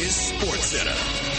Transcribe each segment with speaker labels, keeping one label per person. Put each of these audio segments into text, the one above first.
Speaker 1: is SportsCenter.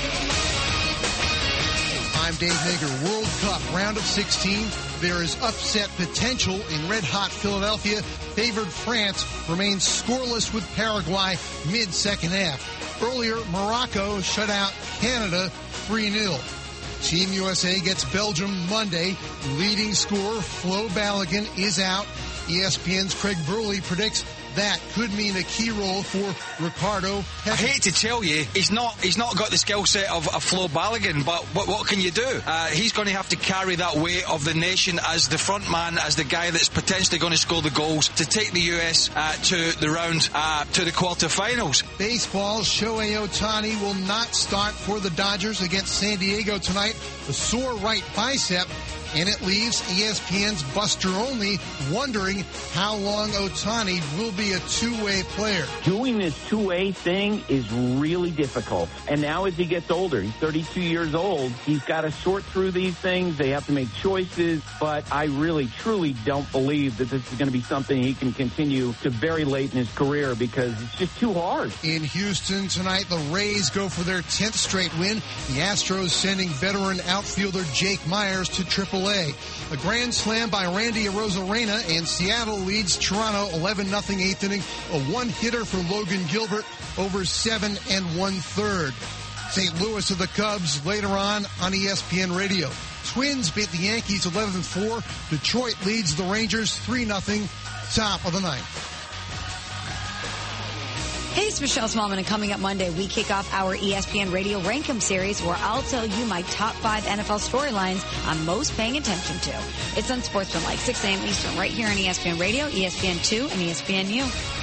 Speaker 2: I'm Dave Hager. World Cup round of 16. There is upset potential in red-hot Philadelphia. Favored France remains scoreless with Paraguay mid-second half. Earlier, Morocco shut out Canada 3-0. Team USA gets Belgium Monday. Leading scorer Flo Balogun is out. ESPN's Craig Burley predicts that could mean a key role for Ricardo Pepi.
Speaker 3: I hate to tell you, he's not got the skill set of Flo Balogun, but what can you do? He's going to have to carry that weight of the nation as the front man, as the guy that's potentially going to score the goals to take the US to the round, to the quarterfinals.
Speaker 2: Baseball's Shohei Ohtani will not start for the Dodgers against San Diego tonight. A sore right bicep. And it leaves ESPN's Buster Olney wondering how long Ohtani will be a two-way player.
Speaker 4: Doing this two-way thing is really difficult. And now as he gets older, he's 32 years old, he's got to sort through these things. They have to make choices. But I really, truly don't believe that this is going to be something he can continue to very late in his career because it's just too hard.
Speaker 2: In Houston tonight, the Rays go for their 10th straight win. The Astros sending veteran outfielder Jake Myers to AAA. A grand slam by Randy Arozarena, and Seattle leads Toronto 11-0 8th inning. A one-hitter for Logan Gilbert over 7 1/3. St. Louis of the Cubs later on ESPN Radio. Twins beat the Yankees 11-4. Detroit leads the Rangers 3-0. Top of the ninth.
Speaker 5: Hey, it's Michelle Smallman, and coming up Monday, we kick off our ESPN Radio Rankum series where I'll tell you my top 5 NFL storylines I'm most paying attention to. It's Unsportsmanlike, 6 a.m. Eastern, right here on ESPN Radio, ESPN2, and ESPNU.